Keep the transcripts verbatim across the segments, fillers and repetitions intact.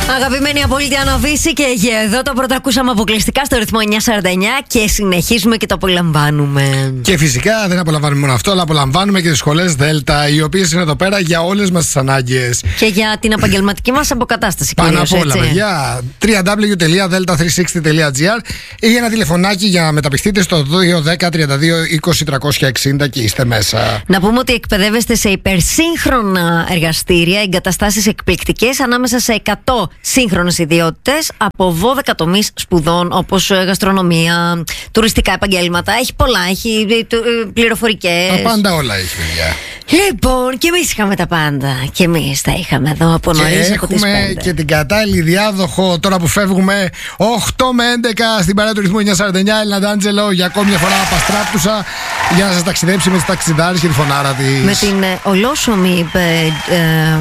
Αγαπημένη απόλυτη Αναβίση, και εδώ το πρώτο ακούσαμε αποκλειστικά στο ρυθμό εννιά σαράντα εννιά και συνεχίζουμε και το απολαμβάνουμε. Και φυσικά δεν απολαμβάνουμε μόνο αυτό, αλλά απολαμβάνουμε και τις σχολές Δέλτα, οι οποίες είναι εδώ πέρα για όλες μας τις ανάγκες. Και για την επαγγελματική μας αποκατάσταση. Πάνω απ' όλα, παιδιά. double-u double-u double-u τελεία delta τριακόσια εξήντα τελεία gr ή ένα τηλεφωνάκι για να μεταπηχθείτε στο δύο ένα μηδέν τριάντα δύο είκοσι τριακόσια εξήντα και είστε μέσα. Να πούμε ότι εκπαιδεύεστε σε υπερσύγχρονα εργαστήρια, εγκαταστάσεις εκπληκτικές ανάμεσα σε εκατό σύγχρονες ιδιότητες από δώδεκα τομείς σπουδών, όπως γαστρονομία, τουριστικά επαγγέλματα. Έχει πολλά, έχει πληροφορικές. Τα πάντα όλα έχει, παιδιά. Λοιπόν, και εμείς είχαμε τα πάντα. Και εμείς τα είχαμε εδώ από νωρίς, από τις πέντε. Έχουμε και την κατάλληλη διάδοχο τώρα που φεύγουμε οκτώ με έντεκα στην παρέα του ρυθμού εννιά σαράντα εννιά. Έλληνα Ντάντζελο για ακόμη μια φορά παστράπτουσα για να σας ταξιδέψει με τις ταξιδάρες και τη φωνάρα της. Με την ε, ολόσωμη ε, ε,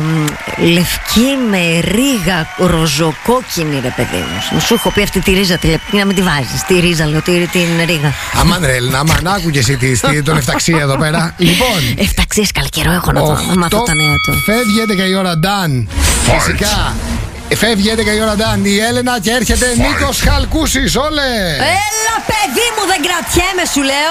λευκή με ρίγα ροζοκόκκινη, ρε παιδί μου. Σου έχω πει αυτή τη ρίζα, τη λεπτή, να μην τη βάζεις. Τη ρίζα, λέω, τη, την ρίγα. Αμάν ρε Έλληνα, αμάν, άκουγε εσύ τον εφταξία εδώ πέρα. Λοιπόν. Εφταξίες, καλά καιρό έχω να το μάθω τα νέα του. Φεύγει έντεκα η ώρα, Νταν. Φυσικά. Φεύγει έντεκα η ώρα, Νταν. Η Έλενα και έρχεται Νίκος Χαλκούσης, όλε. Έλα, παιδί μου, δεν κρατιέμαι, σου λέω.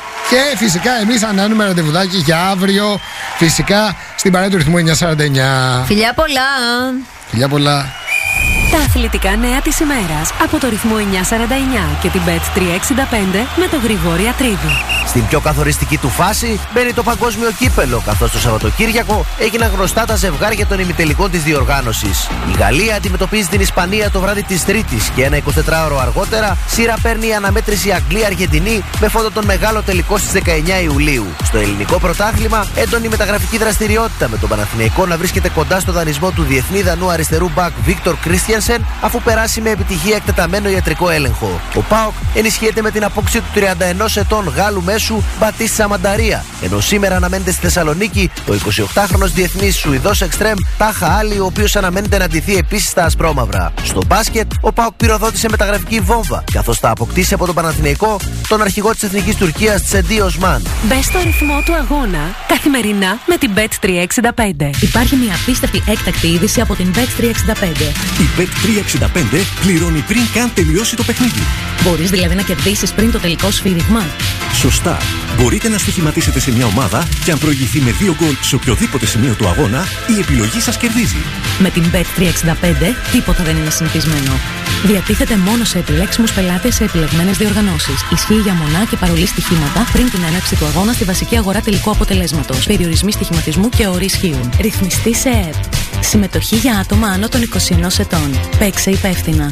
Και φυσικά εμείς ανάνουμε ραντεβουδάκι για αύριο. Φυσικά στην παρέα του ρυθμού εννιά σαράντα εννιά. Φιλιά πολλά. Φιλιά πολλά. Τα αθλητικά νέα της ημέρας από το ρυθμό εννιά σαράντα εννιά και την μπετ τριακόσια εξήντα πέντε με τον Γρηγόρη Ατρίδη. Στην πιο καθοριστική του φάση μπαίνει το παγκόσμιο κύπελο, καθώς το Σαββατοκύριακο έγιναν γνωστά τα ζευγάρια των ημιτελικών της διοργάνωσης. Η Γαλλία αντιμετωπίζει την Ισπανία το βράδυ της Τρίτης και ένα εικοσιτετράωρο αργότερα σειρά παίρνει η αναμέτρηση Αγγλία-Αργεντινή με φόντο τον μεγάλο τελικό στις δεκαεννιά Ιουλίου. Στο ελληνικό πρωτάθλημα, έντονη μεταγραφική δραστηριότητα με τον Παναθηναϊκό να βρίσκεται κοντά στο δανεισμό του διεθνή δανού αριστερού μπακ Βίκτορ Κρίστιανσεν, αφού περάσει με επιτυχία εκτεταμένο ιατρικό έλεγχο. Ο ΠΑΟΚ ενισχύεται με την απόκτηση του τριάντα ενός ετών Γάλλου μέσου Μπατίστα Μανταρία, ενώ σήμερα αναμένεται στη Θεσσαλονίκη το εικοσιοκτάχρονος διεθνής Σουηδός εξτρέμ Τάχα Άλλη, ο οποίος αναμένεται να ντυθεί επίσης στα ασπρόμαυρα. Στο μπάσκετ, ο ΠΑΟΚ πυροδότησε μεταγραφική βόμβα, καθώς θα αποκτήσει από τον Παναθηναϊκό τον αρχηγό της Εθνικής Τουρκίας Τσεντί Οσμάν. Μπες στο ρυθμό του αγώνα καθημερινά με την μπετ τριακόσια εξήντα πέντε. Υπάρχει μια απίστευτη έκτακτη είδηση από την μπετ τριακόσια εξήντα πέντε. Η μπετ τριακόσια εξήντα πέντε πληρώνει πριν καν τελειώσει το παιχνίδι. Μπορείς δηλαδή να κερδίσεις πριν το τελικό σφύριγμα. Σωστά. Μπορείτε να στοιχηματίσετε σε μια ομάδα και αν προηγηθεί με δύο γκολ σε οποιοδήποτε σημείο του αγώνα, η επιλογή σας κερδίζει. Με την μπετ τριακόσια εξήντα πέντε τίποτα δεν είναι συνηθισμένο. Διατίθεται μόνο σε επιλέξιμους πελάτες σε επιλεγμένες διοργανώσεις. Ισχύει για μονά και παρολί στοιχήματα πριν την έναρξη του αγώνα στη βασική αγορά τελικού αποτελέσματος. Περιορισμοί στοιχηματισμού και όροι ισχύουν. Ρυθμιστή σε ΕΕΠ. Συμμετοχή για άτομα άνω των είκοσι ενός ετών. Παίξε υπεύθυνα.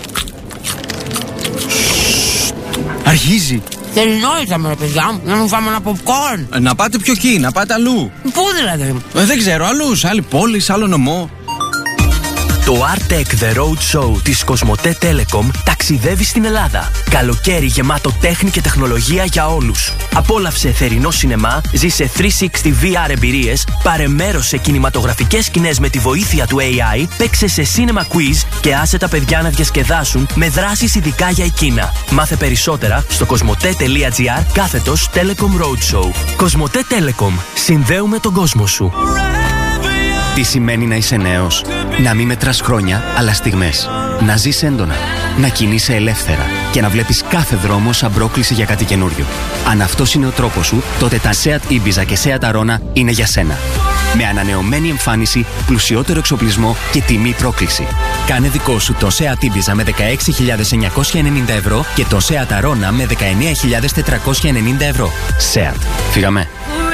Αρχίζει. Τελειώσαμε ρε παιδιά μου, να μου φάμε ένα popcorn. Να πάτε πιο εκεί, να πάτε αλλού. Πού δηλαδή? Ε, δεν ξέρω, αλλού, σε άλλη πόλη, σε άλλο νομό. Το Artec The Road Show της Κοσμοτέ Telecom ταξιδεύει στην Ελλάδα. Καλοκαίρι γεμάτο τέχνη και τεχνολογία για όλους. Απόλαυσε θερινό σινεμά, ζήσε τριακόσια εξήντα βι αρ εμπειρίες, πάρε μέρος σε κινηματογραφικές σκηνές με τη βοήθεια του έι άι, παίξε σε cinema quiz και άσε τα παιδιά να διασκεδάσουν με δράσεις ειδικά για εκείνα. Μάθε περισσότερα στο κοσμοτέ.gr κάθετος Telecom Roadshow. Κοσμοτέ Telecom. Συνδέουμε τον κόσμο σου. Τι σημαίνει να είσαι νέος? Να μην μετράς χρόνια, αλλά στιγμές. Να ζεις έντονα, να κινείσαι ελεύθερα και να βλέπεις κάθε δρόμο σαν πρόκληση για κάτι καινούριο. Αν αυτός είναι ο τρόπος σου, τότε τα Seat Ibiza και Seat Arona είναι για σένα. Με ανανεωμένη εμφάνιση, πλουσιότερο εξοπλισμό και τιμή πρόκληση. Κάνε δικό σου το Seat Ibiza με δεκαέξι χιλιάδες εννιακόσια ενενήντα ευρώ και το Seat Arona με δεκαεννέα χιλιάδες τετρακόσια ενενήντα ευρώ. Seat. Φύγαμε.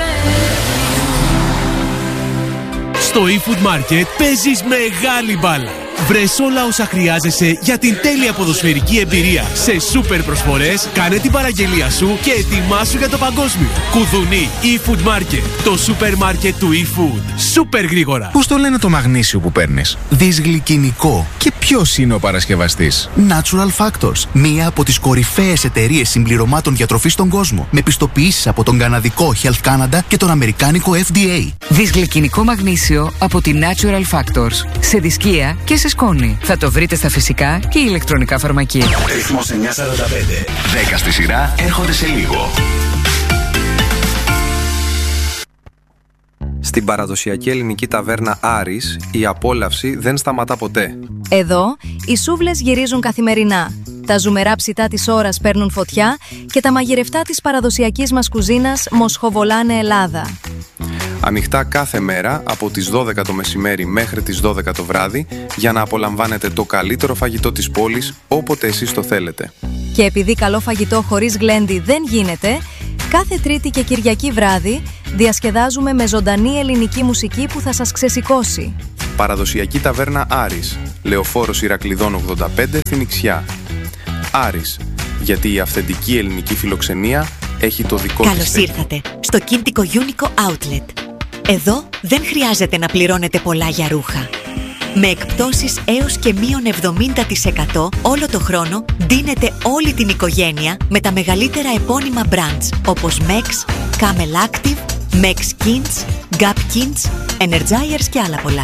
Στο eFood Market παίζεις μεγάλη μπάλα. Βρες όλα όσα χρειάζεσαι για την τέλεια ποδοσφαιρική εμπειρία. Σε σούπερ προσφορές, κάνε την παραγγελία σου και ετοιμάσου για το παγκόσμιο. Κουδουνί eFood Market, το σούπερ μάρκετ του eFood. Σούπερ γρήγορα. Πώς το λένε το μαγνήσιο που παίρνεις? Δυσγλυκινικό. Και ποιος είναι ο παρασκευαστής? Natural Factors. Μία από τις κορυφαίες εταιρείες συμπληρωμάτων διατροφής στον κόσμο. Με πιστοποιήσεις από τον καναδικό Health Canada και τον αμερικάνικο εφ ντι έι. Δυσγλυκινικό μαγνήσιο από τη Natural Factors. Σε δισκία και σε σκόνη. Θα το βρείτε στα φυσικά και ηλεκτρονικά φαρμακεία. Ρυθμός εννιά σαράντα πέντε. δέκα στη σειρά έρχονται σε λίγο. Στην παραδοσιακή ελληνική ταβέρνα Άρης, η απόλαυση δεν σταματά ποτέ. Εδώ, οι σούβλες γυρίζουν καθημερινά. Τα ζουμερά ψητά της ώρας παίρνουν φωτιά και τα μαγειρευτά της παραδοσιακής μας κουζίνας μοσχοβολάνε Ελλάδα. Ανοιχτά κάθε μέρα από τις δώδεκα το μεσημέρι μέχρι τις δώδεκα το βράδυ για να απολαμβάνετε το καλύτερο φαγητό της πόλης όποτε εσείς το θέλετε. Και επειδή καλό φαγητό χωρίς γλέντι δεν γίνεται, κάθε Τρίτη και Κυριακή βράδυ διασκεδάζουμε με ζωντανή ελληνική μουσική που θα σας ξεσηκώσει. Παραδοσιακή ταβέρνα Άρης, Λεωφόρος Ηρακλειδών ογδόντα πέντε στην Ιξιά. Άρης, γιατί η αυθεντική ελληνική φιλοξενία έχει το δικό της. Καλώς ήρθατε στο Κίντικο Unico Outlet. Εδώ δεν χρειάζεται να πληρώνετε πολλά για ρούχα. Με εκπτώσεις έως και μείον εβδομήντα τοις εκατό όλο το χρόνο ντύνετε όλη την οικογένεια με τα μεγαλύτερα επώνυμα brands όπως Mex, Camel Active, Mex Kins, Gap Kins, Energizers και άλλα πολλά.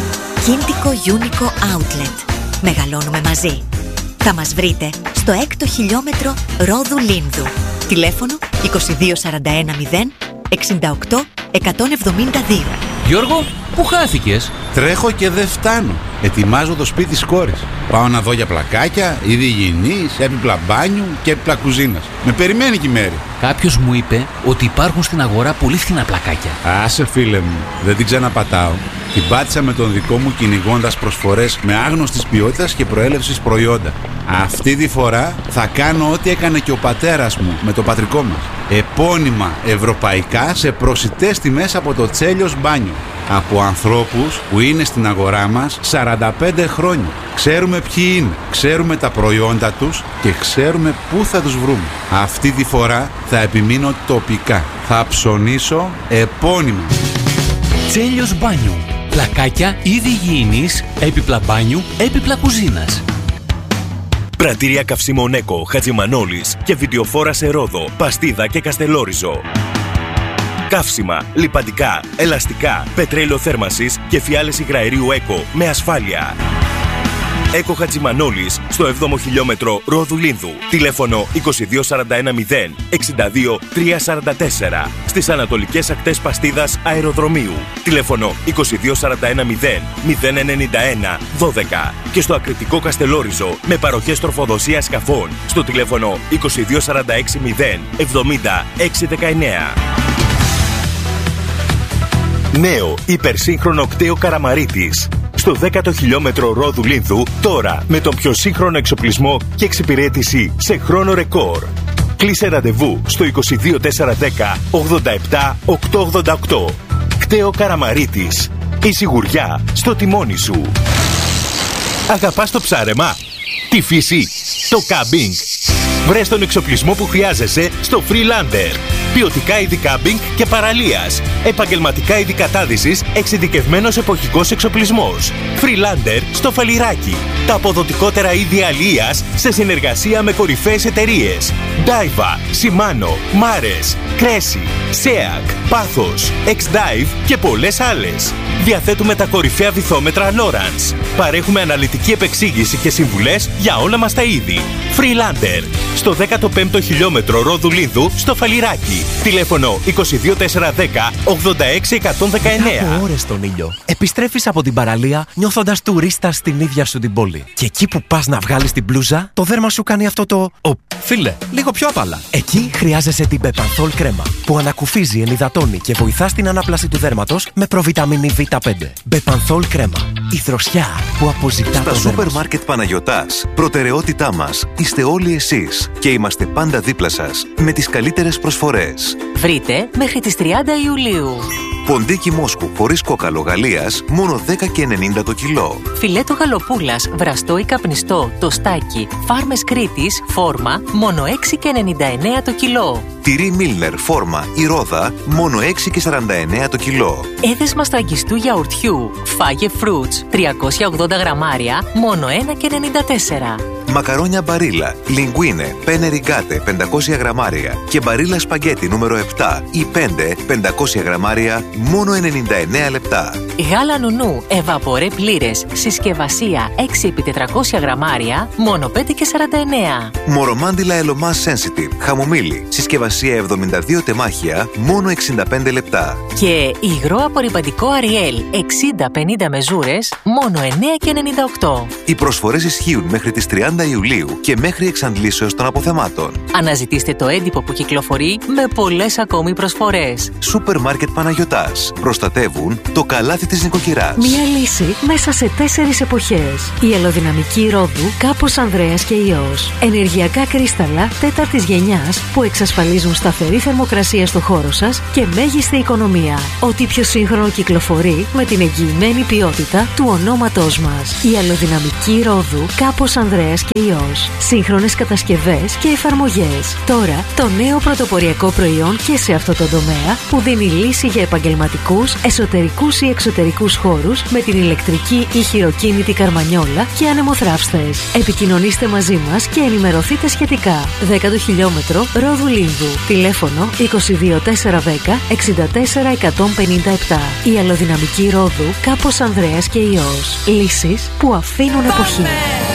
Κίντικο Unico Outlet. Μεγαλώνουμε μαζί. Θα μας βρείτε στο έκτο χιλιόμετρο Ρόδου Λίνδου. Τηλέφωνο είκοσι δύο σαράντα ένα μηδέν εξήντα οκτώ εκατόν εβδομήντα δύο. Γιώργο, πού χάθηκες? Τρέχω και δεν φτάνω. Ετοιμάζω το σπίτι της κόρης. Πάω να δω για πλακάκια, είδη υγιεινής, έπιπλα μπάνιου και έπιπλα κουζίνας. Με περιμένει και η Μέρη. Κάποιος μου είπε ότι υπάρχουν στην αγορά πολύ φθηνά πλακάκια. Άσε φίλε μου, δεν την ξαναπατάω. Την πάτησα με τον δικό μου κυνηγώντας προσφορές με άγνωστης ποιότητας και προέλευσης προϊόντα. Αυτή τη φορά θα κάνω ό,τι έκανε και ο πατέρας μου με το πατρικό μας. Επώνυμα ευρωπαϊκά σε προσιτές τιμές από το Τσέλιος Μπάνιο. Από ανθρώπους που είναι στην αγορά μας σαράντα πέντε χρόνια. Ξέρουμε ποιοι είναι, ξέρουμε τα προϊόντα τους και ξέρουμε πού θα τους βρούμε. Αυτή τη φορά θα επιμείνω τοπικά. Θα ψωνίσω επώνυμα. Τσέλιος Μπάνιο. Πλακάκια, είδη υγιεινής, έπιπλα μπάνιου, έπιπλα κουζίνας. Πρατήρια καυσίμων Έκο, Χατζημανόλης και βιντεοφόρα σε Ρόδο, Παστίδα και Καστελόριζο. Καύσιμα, λιπαντικά, ελαστικά, πετρέλαιο θέρμανσης και φιάλες υγραερίου Έκο με ασφάλεια. Έκο Χατζημανόλης στο έβδομο χιλιόμετρο Ρόδου Λίνδου. Τηλέφωνο είκοσι δύο σαράντα ένα μηδέν εξήντα δύο τριακόσια σαράντα τέσσερα. Στις ανατολικές ακτές Παστίδας Αεροδρομίου. Τηλέφωνο είκοσι δύο σαράντα ένα μηδέν μηδέν ενενήντα ένα δώδεκα. Και στο ακριτικό Καστελόριζο με παροχές τροφοδοσίας σκαφών στο τηλέφωνο είκοσι δύο σαράντα έξι μηδέν εβδομήντα έξι δεκαεννέα. Νέο υπερσύγχρονο κτέο Καραμαρίτης. Στο δέκατο χιλιόμετρο Ρόδου Λίνδου, τώρα με τον πιο σύγχρονο εξοπλισμό και εξυπηρέτηση σε χρόνο ρεκόρ. Κλείσε ραντεβού στο είκοσι δύο τετρακόσια δέκα ογδόντα επτά οκτακόσια ογδόντα οκτώ. Κτέο Καραμαρίτης. Η σιγουριά στο τιμόνι σου. Αγαπάς το ψάρεμα, τη φύση, το κάμπινγκ? Βρες τον εξοπλισμό που χρειάζεσαι στο Freelander. Ποιοτικά είδη κάμπινγκ και παραλίας. Επαγγελματικά είδη κατάδυσης, εξειδικευμένος εποχικός εξοπλισμός. Freelander στο Φαλιράκι. Τα αποδοτικότερα είδη αλίας σε συνεργασία με κορυφαίες εταιρείες. Daiwa, Shimano, Mares, Cressy, Seac, Pathos, X-Dive και πολλές άλλες. Διαθέτουμε τα κορυφαία βυθόμετρα Lowrance. Παρέχουμε αναλυτική επεξήγηση και συμβουλές για όλα μας τα είδη. Freelander. Στο δέκατο πέμπτο χιλιόμετρο Ρόδου Λίνδου στο Φαλιράκι. Τηλέφωνο είκοσι δύο τετρακόσια δέκα ογδόντα έξι εκατόν δεκαεννέα. Από ώρες στον ήλιο. Επιστρέφεις από την παραλία νιώθοντας τουρίστας στην ίδια σου την πόλη. Και εκεί που πας να βγάλεις την μπλούζα, το δέρμα σου κάνει αυτό το. Ο, φίλε, λίγο πιο απαλά. Εκεί χρειάζεσαι την Μπεπανθόλ κρέμα που ανακουφίζει, ενυδατώνει και βοηθά στην ανάπλαση του δέρματος με προβιταμίνη βι πέντε. Μπεπανθόλ κρέμα. Η δροσιά που αποζητά Στα το σούπερ μάρκετ Παναγιωτάς, προτεραιότητά μας είστε όλοι εσείς και είμαστε πάντα δίπλα σας με τις καλύτερες προσφορές. Βρείτε μέχρι τις τριάντα Ιουλίου. Ποντίκι Μόσκου χωρίς κόκαλο Γαλλίας, μόνο δέκα και ενενήντα το κιλό. Φιλέτο γαλοπούλας, βραστό ή καπνιστό, τοστάκι, Φάρμες Κρήτης, φόρμα, μόνο έξι και ενενήντα εννέα το κιλό. Τυρί Μίλνερ, φόρμα ή ρόδα, μόνο έξι και σαράντα εννέα το κιλό. Έδεσμα στραγγιστού γιαουρτιού, Φάγε Fruits, τριακόσια ογδόντα γραμμάρια, μόνο ένα και ενενήντα τέσσερα. Μακαρόνια μπαρίλα, λιγκουίνε, πένε ριγκάτε πεντακόσια γραμμάρια και μπαρίλα σπαγκέτι νούμερο επτά ή πέντε πεντακόσια γραμμάρια, μόνο ενενήντα εννέα λεπτά. Γάλα Νουνού Εβαπορέ πλήρες, συσκευασία έξι επί τετρακόσια γραμμάρια, μόνο πέντε και σαράντα εννέα. Μορομάντιλα Ελωμά Sensitive, χαμομήλι, συσκευασία εβδομήντα δύο τεμάχια, μόνο εξήντα πέντε λεπτά. Και υγρό απορρυπαντικό Ariel εξήντα πενήντα μεζούρες, μόνο εννέα και ενενήντα οκτώ. Οι προσφορές ισχύουν μέχρι τις τριάντα Ιουλίου και μέχρι εξαντλήσεως των αποθεμάτων. Αναζητήστε το έντυπο που κυκλοφορεί με πολλές ακόμη προσφορές. Σούπερ Μάρκετ Παναγιωτάς. Προστατεύουν το καλάθι της νοικοκυράς. Μία λύση μέσα σε τέσσερις εποχές. Η αλλοδυναμική ρόδου Κάπος Ανδρέας και Υιός. Ενεργειακά κρίσταλα τέταρτης γενιάς που εξασφαλίζουν σταθερή θερμοκρασία στο χώρο σας και μέγιστη οικονομία. Ό,τι πιο σύγχρονο κυκλοφορεί με την εγγυημένη ποιότητα του ονόματός μας. Η αλλοδυναμική ρόδου Κάπος Ανδρέας και Υιός. Σύγχρονες κατασκευές και εφαρμογές. Τώρα το νέο πρωτοποριακό προϊόν και σε αυτό το τομέα που δίνει λύση για επαγγελματικούς, εσωτερικούς ή εξωτερικούς χώρους με την ηλεκτρική ή χειροκίνητη καρμανιόλα και ανεμοθράυστες. Επικοινωνήστε μαζί μας και ενημερωθείτε σχετικά. δέκατο χιλιόμετρο Ρόδου Λίνδου. Τηλέφωνο είκοσι δύο τετρακόσια δέκα εξήντα τέσσερα εκατόν πενήντα επτά. Η αλλοδυναμική ρόδου Κάπος Ανδρέας και Υιός. Λύσεις που αφήνουν εποχή.